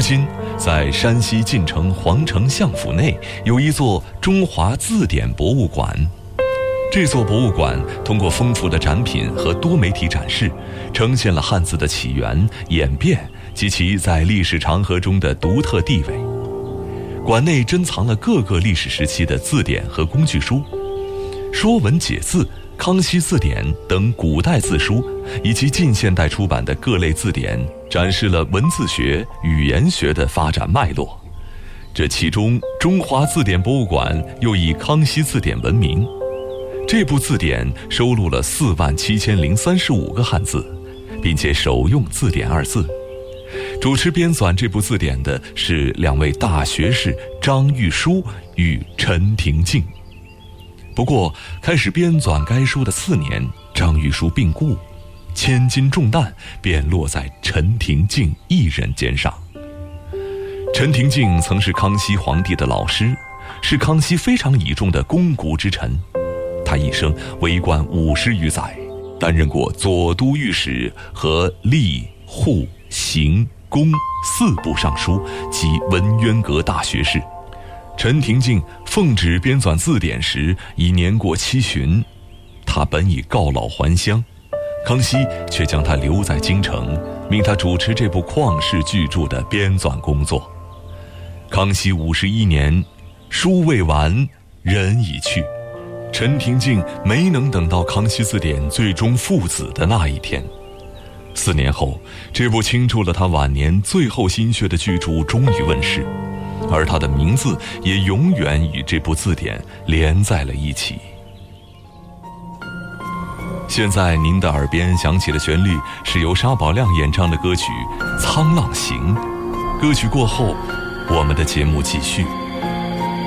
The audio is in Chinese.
今在山西晋城皇城相府内有一座中华字典博物馆。这座博物馆通过丰富的展品和多媒体展示，呈现了汉字的起源、演变及其在历史长河中的独特地位。馆内珍藏了各个历史时期的字典和工具书，《说文解字》《康熙字典》等古代字书，以及近现代出版的各类字典，展示了文字学、语言学的发展脉络。这其中，中华字典博物馆又以康熙字典闻名。这部字典收录了47035个汉字，并且首用字典二字。主持编纂这部字典的是2位大学士张玉书与陈廷敬。不过，开始编纂该书的4年，张玉书病故，千斤重担便落在陈廷敬一人肩上。陈廷敬曾是康熙皇帝的老师，是康熙非常倚重的肱骨之臣。他一生为官50余载，担任过左都御史和吏、户、刑、工4部尚书及文渊阁大学士。陈廷敬奉旨编纂字典时已年过70旬，他本已告老还乡，康熙却将他留在京城，命他主持这部旷世巨著的编纂工作。康熙51年，书未完，人已去。陈廷敬没能等到康熙字典最终父子的那一天。4年后，这部倾注了他晚年最后心血的巨著终于问世，而他的名字也永远与这部字典连在了一起。现在您的耳边响起的旋律是由沙宝亮演唱的歌曲《沧浪行》。歌曲过后，我们的节目继续。